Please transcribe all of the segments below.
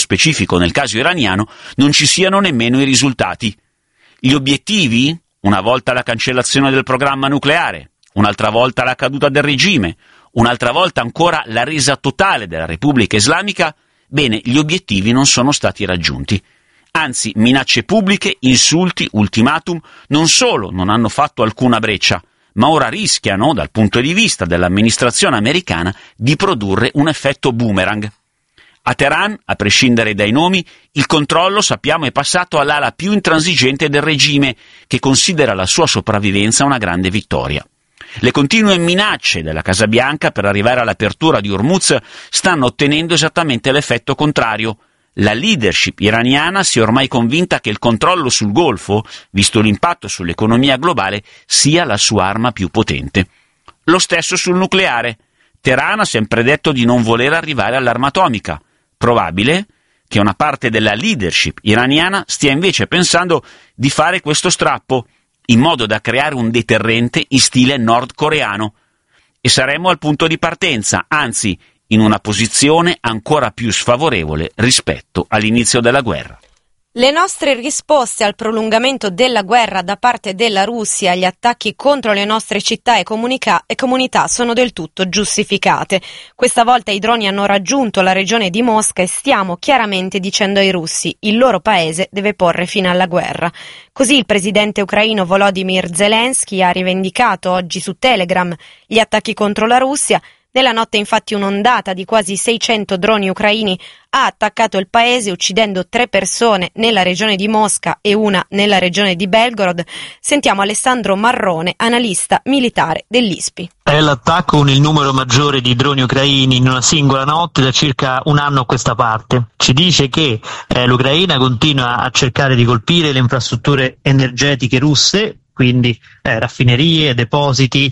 specifico nel caso iraniano, non ci siano nemmeno i risultati. Gli obiettivi? Una volta la cancellazione del programma nucleare, un'altra volta la caduta del regime, un'altra volta ancora la resa totale della Repubblica Islamica. Bene, gli obiettivi non sono stati raggiunti. Anzi, minacce pubbliche, insulti, ultimatum non solo non hanno fatto alcuna breccia, ma ora rischiano, dal punto di vista dell'amministrazione americana, di produrre un effetto boomerang. A Teheran, a prescindere dai nomi, il controllo, sappiamo, è passato all'ala più intransigente del regime, che considera la sua sopravvivenza una grande vittoria. Le continue minacce della Casa Bianca per arrivare all'apertura di Hormuz stanno ottenendo esattamente l'effetto contrario. La leadership iraniana si è ormai convinta che il controllo sul Golfo, visto l'impatto sull'economia globale, sia la sua arma più potente. Lo stesso sul nucleare. Teheran ha sempre detto di non voler arrivare all'arma atomica. Probabile che una parte della leadership iraniana stia invece pensando di fare questo strappo, in modo da creare un deterrente in stile nordcoreano. E saremmo al punto di partenza, anzi, in una posizione ancora più sfavorevole rispetto all'inizio della guerra. Le nostre risposte al prolungamento della guerra da parte della Russia agli attacchi contro le nostre città e comunità sono del tutto giustificate. Questa volta i droni hanno raggiunto la regione di Mosca e stiamo chiaramente dicendo ai russi: il loro paese deve porre fine alla guerra. Così il presidente ucraino Volodymyr Zelensky ha rivendicato oggi su Telegram gli attacchi contro la Russia. Nella notte infatti un'ondata di quasi 600 droni ucraini ha attaccato il paese, uccidendo 3 persone nella regione di Mosca e una nella regione di Belgorod. Sentiamo Alessandro Marrone, analista militare dell'ISPI. È l'attacco con il numero maggiore di droni ucraini in una singola notte da circa un anno a questa parte. Ci dice che l'Ucraina continua a cercare di colpire le infrastrutture energetiche russe, quindi raffinerie, depositi,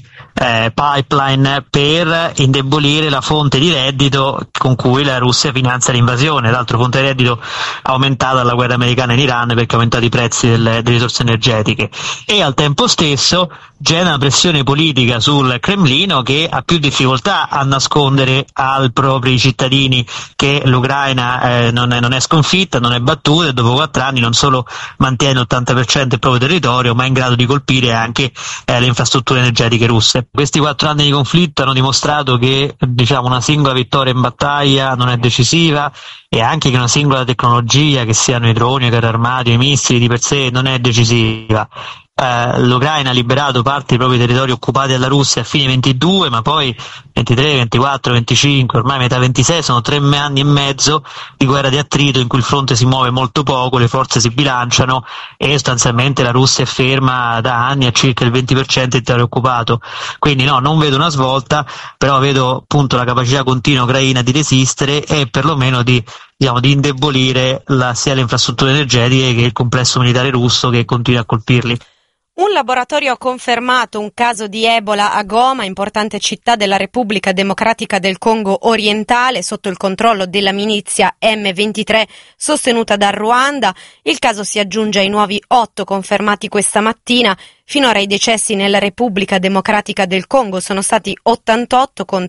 pipeline, per indebolire la fonte di reddito con cui la Russia finanzia l'invasione. L'altro fonte di reddito aumentata dalla guerra americana in Iran, perché ha aumentato i prezzi delle risorse energetiche, e al tempo stesso genera una pressione politica sul Cremlino, che ha più difficoltà a nascondere ai propri cittadini che l'Ucraina non è sconfitta, non è battuta, e dopo 4 anni non solo mantiene l'80% del proprio territorio, ma è in grado di colpire anche le infrastrutture energetiche russe. Questi 4 anni di conflitto hanno dimostrato che una singola vittoria in battaglia non è decisiva, e anche che una singola tecnologia, che siano i droni, i carri armati, i missili, di per sé non è decisiva. L'Ucraina ha liberato parte dei propri territori occupati dalla Russia a fine 22, ma poi 23, 24, 25, ormai metà 26, sono 3 anni e mezzo di guerra di attrito in cui il fronte si muove molto poco, le forze si bilanciano e sostanzialmente la Russia è ferma da anni a circa il 20% del territorio occupato. Quindi no, non vedo una svolta, però vedo appunto la capacità continua ucraina di resistere e perlomeno di indebolire sia le infrastrutture energetiche che il complesso militare russo, che continua a colpirli. Un laboratorio ha confermato un caso di Ebola a Goma, importante città della Repubblica Democratica del Congo orientale, sotto il controllo della milizia M23 sostenuta dal Ruanda. Il caso si aggiunge ai nuovi 8 confermati questa mattina. Finora i decessi nella Repubblica Democratica del Congo sono stati 88, con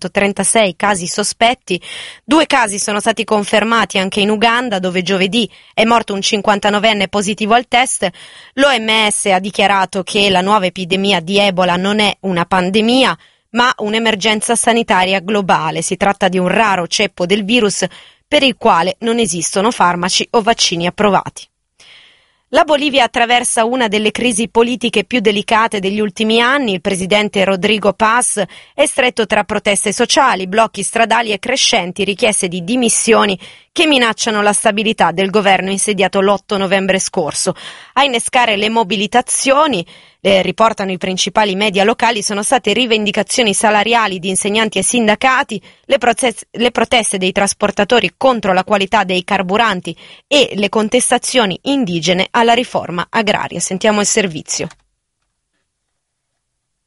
336 casi sospetti. 2 casi sono stati confermati anche in Uganda, dove giovedì è morto un 59enne positivo al test. L'OMS ha dichiarato che la nuova epidemia di Ebola non è una pandemia, ma un'emergenza sanitaria globale. Si tratta di un raro ceppo del virus per il quale non esistono farmaci o vaccini approvati. La Bolivia attraversa una delle crisi politiche più delicate degli ultimi anni. Il presidente Rodrigo Paz è stretto tra proteste sociali, blocchi stradali e crescenti richieste di dimissioni che minacciano la stabilità del governo insediato l'8 novembre scorso. A innescare le mobilitazioni, riportano i principali media locali, sono state rivendicazioni salariali di insegnanti e sindacati, le proteste dei trasportatori contro la qualità dei carburanti e le contestazioni indigene alla riforma agraria. Sentiamo il servizio.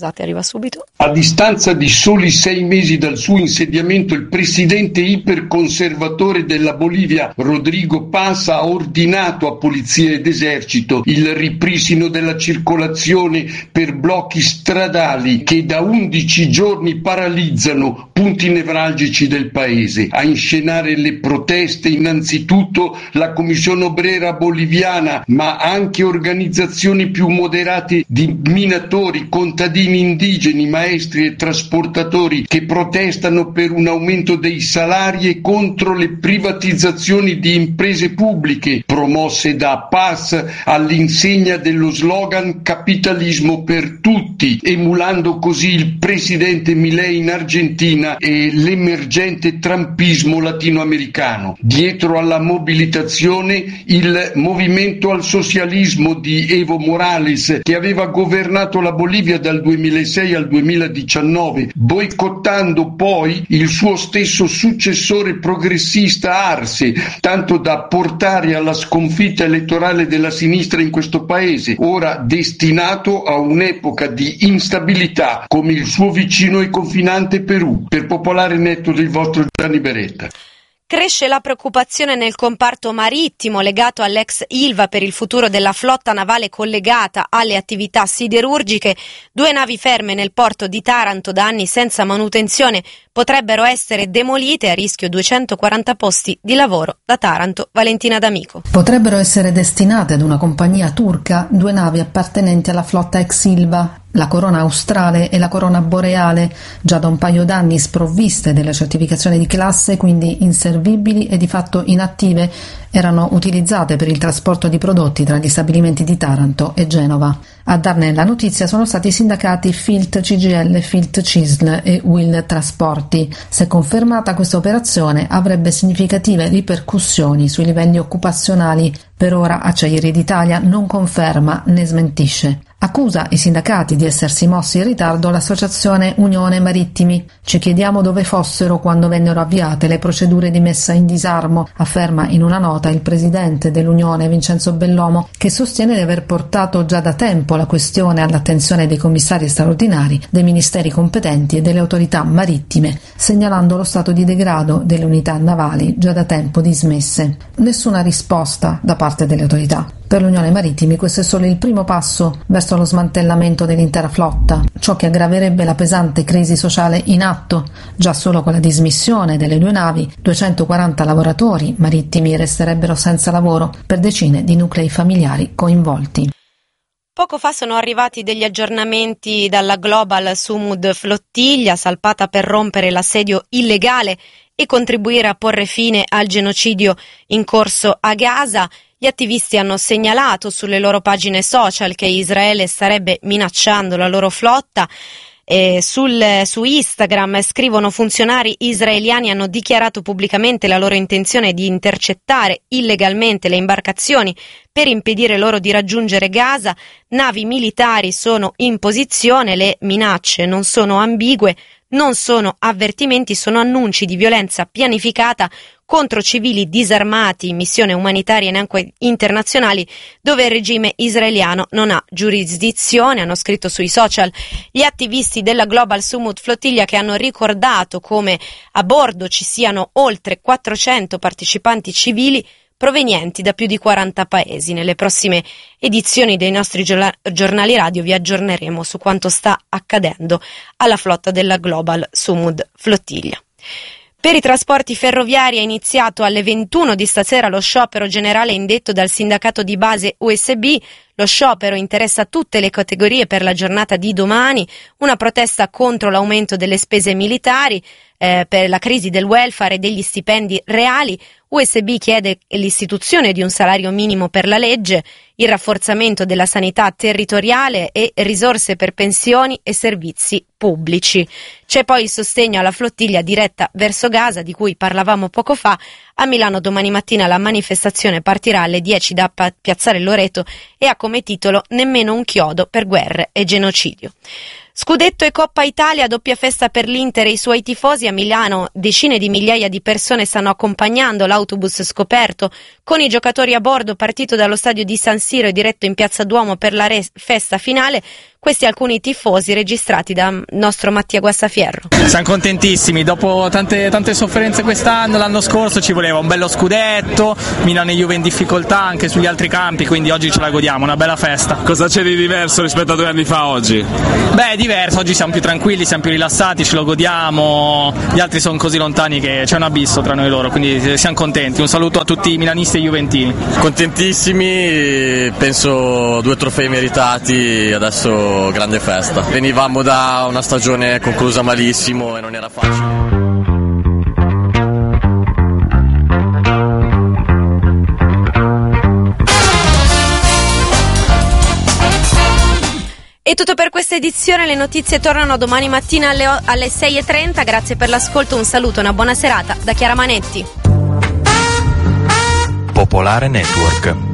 Scusate, arriva subito. A distanza di soli 6 mesi dal suo insediamento, il presidente iperconservatore della Bolivia, Rodrigo Paz, ha ordinato a polizia ed esercito il ripristino della circolazione per blocchi stradali che da 11 giorni paralizzano punti nevralgici del paese. A inscenare le proteste innanzitutto la Commissione Obrera Boliviana, ma anche organizzazioni più moderate di minatori, contadini indigeni, maestri e trasportatori che protestano per un aumento dei salari e contro le privatizzazioni di imprese pubbliche promosse da Paz all'insegna dello slogan capitalismo per tutti, emulando così il presidente Milei in Argentina e l'emergente trumpismo latinoamericano. Dietro alla mobilitazione il movimento al socialismo di Evo Morales, che aveva governato la Bolivia dal 2006 al 2019, boicottando poi il suo stesso successore progressista Arce, tanto da portare alla sconfitta elettorale della sinistra in questo paese, ora destinato a un'epoca di instabilità come il suo vicino e confinante Perù. Per Popolare Netto del vostro Gianni Beretta. Cresce la preoccupazione nel comparto marittimo legato all'ex Ilva per il futuro della flotta navale collegata alle attività siderurgiche. 2 navi ferme nel porto di Taranto da anni senza manutenzione potrebbero essere demolite, a rischio 240 posti di lavoro. Da Taranto, Valentina D'Amico. Potrebbero essere destinate ad una compagnia turca 2 navi appartenenti alla flotta ex Ilva, la Corona Australe e la Corona Boreale, già da un paio d'anni sprovviste della certificazione di classe, quindi inservibili e di fatto inattive, erano utilizzate per il trasporto di prodotti tra gli stabilimenti di Taranto e Genova. A darne la notizia sono stati i sindacati Filt CGL, Filt CISL e Will Trasporti. Se confermata, questa operazione avrebbe significative ripercussioni sui livelli occupazionali. Per ora Acciaierie d'Italia non conferma né smentisce. Accusa i sindacati di essersi mossi in ritardo l'associazione Unione Marittimi. Ci chiediamo dove fossero quando vennero avviate le procedure di messa in disarmo, afferma in una nota il presidente dell'Unione Vincenzo Bellomo, che sostiene di aver portato già da tempo la questione all'attenzione dei commissari straordinari, dei ministeri competenti e delle autorità marittime, segnalando lo stato di degrado delle unità navali già da tempo dismesse. Nessuna risposta da parte delle autorità. Per l'Unione Marittimi questo è solo il primo passo verso lo smantellamento dell'intera flotta, ciò che aggraverebbe la pesante crisi sociale in atto. Già solo con la dismissione delle 2 navi, 240 lavoratori marittimi resterebbero senza lavoro, per decine di nuclei familiari coinvolti. Poco fa sono arrivati degli aggiornamenti dalla Global Sumud Flottiglia, salpata per rompere l'assedio illegale e contribuire a porre fine al genocidio in corso a Gaza. Gli attivisti hanno segnalato sulle loro pagine social che Israele starebbe minacciando la loro flotta. Su Instagram scrivono: funzionari israeliani hanno dichiarato pubblicamente la loro intenzione di intercettare illegalmente le imbarcazioni per impedire loro di raggiungere Gaza. Navi militari sono in posizione, le minacce non sono ambigue, non sono avvertimenti, sono annunci di violenza pianificata contro civili disarmati, missioni umanitarie neanche internazionali dove il regime israeliano non ha giurisdizione, hanno scritto sui social gli attivisti della Global Sumud Flottiglia, che hanno ricordato come a bordo ci siano oltre 400 partecipanti civili provenienti da più di 40 paesi. Nelle prossime edizioni dei nostri giornali radio vi aggiorneremo su quanto sta accadendo alla flotta della Global Sumud Flottiglia. Per i trasporti ferroviari è iniziato alle 21 di stasera lo sciopero generale indetto dal sindacato di base USB. Lo sciopero interessa tutte le categorie per la giornata di domani, una protesta contro l'aumento delle spese militari, per la crisi del welfare e degli stipendi reali. USB chiede l'istituzione di un salario minimo per la legge, il rafforzamento della sanità territoriale e risorse per pensioni e servizi pubblici. C'è poi il sostegno alla flottiglia diretta verso Gaza, di cui parlavamo poco fa. A Milano domani mattina la manifestazione partirà alle 10 da Piazzale Loreto e ha come titolo "Nemmeno un chiodo per guerre e genocidio". Scudetto e Coppa Italia, doppia festa per l'Inter e i suoi tifosi. A Milano decine di migliaia di persone stanno accompagnando l'autobus scoperto con i giocatori a bordo, partito dallo stadio di San Siro e diretto in Piazza Duomo per la festa finale. Questi alcuni tifosi registrati da nostro Mattia Guassafierro. Siamo contentissimi, dopo tante sofferenze quest'anno, l'anno scorso ci voleva un bello scudetto, Milan e Juve in difficoltà anche sugli altri campi, quindi oggi ce la godiamo, una bella festa. Cosa c'è di diverso rispetto a 2 anni fa oggi? Beh, è diverso, oggi siamo più tranquilli, siamo più rilassati, ce lo godiamo, gli altri sono così lontani che c'è un abisso tra noi e loro, quindi siamo contenti. Un saluto a tutti i milanisti e juventini. Contentissimi, penso 2 trofei meritati, adesso grande festa. Venivamo da una stagione conclusa malissimo e non era facile. È tutto per questa edizione, le notizie tornano domani mattina alle 6:30, grazie per l'ascolto, un saluto e una buona serata da Chiara Manetti. Popolare Network.